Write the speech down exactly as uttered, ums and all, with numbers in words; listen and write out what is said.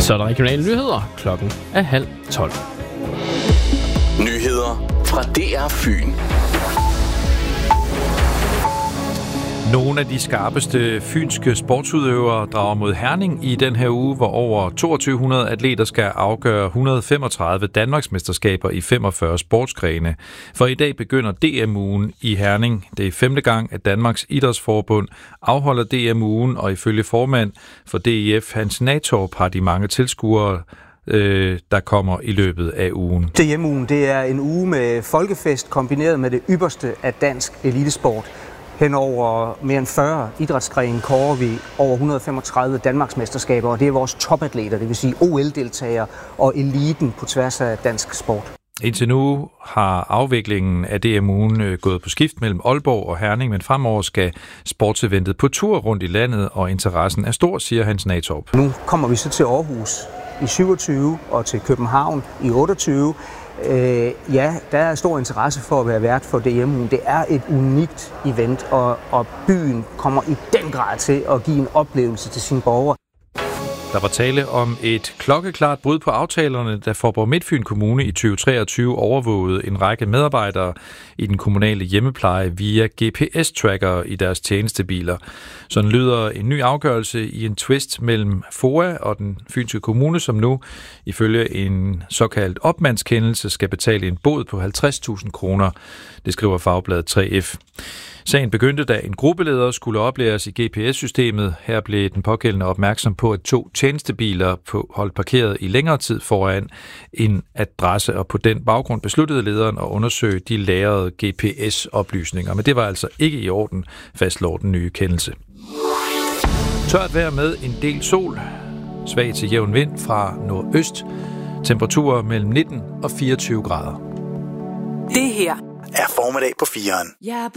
Så er der regionale nyheder. Klokken er halv tolv. Nyheder fra D R Fyn. Nogle af de skarpeste fynske sportsudøvere drager mod Herning i den her uge, hvor over toogtyve hundrede atleter skal afgøre et hundrede og femogtredive Danmarksmesterskaber i femogfyrre sportsgrene. For i dag begynder D M-ugen i Herning. Det er femte gang, at Danmarks Idrætsforbund afholder D M-ugen, og ifølge formand for D I F, Hans Natorp, har de mange tilskuere, der kommer i løbet af ugen. D M-ugen, det er en uge med folkefest kombineret med det ypperste af dansk elitesport. Hen over mere end fyrre idrætsgrene kårer vi over et hundrede og femogtredive Danmarksmesterskaber, og det er vores topatleter, det vil sige O L-deltagere og eliten på tværs af dansk sport. Indtil nu har afviklingen af D M-ugen gået på skift mellem Aalborg og Herning, men fremover skal sportseventet på tur rundt i landet, og interessen er stor, siger Hans Natorp. Nu kommer vi så til Aarhus i syvogtyve og til København i otteogtyve. Øh, ja, der er stor interesse for at være vært for D M-ugen. Det er et unikt event, og, og byen kommer i den grad til at give en oplevelse til sine borgere. Der var tale om et klokkeklart brud på aftalerne, da Faaborg Midtfyn Kommune i tyve treogtyve overvågede en række medarbejdere i den kommunale hjemmepleje via G P S-trackere i deres tjenestebiler. Sådan lyder en ny afgørelse i en twist mellem F O A og den fynske kommune, som nu ifølge en såkaldt opmandskendelse skal betale en bod på halvtreds tusind kroner. Det skriver fagbladet tre F. Sagen begyndte, da en gruppeleder skulle oplæres i G P S-systemet. Her blev den pågældende opmærksom på, at to tjenestebiler på holdt parkeret i længere tid foran en adresse, og på den baggrund besluttede lederen at undersøge de lagrede G P S-oplysninger. Men det var altså ikke i orden, fastslår den nye kendelse. Tørt vejr med en del sol, svag til jævn vind fra nordøst, temperaturer mellem nitten og fireogtyve grader. Det her er formiddag på fireren.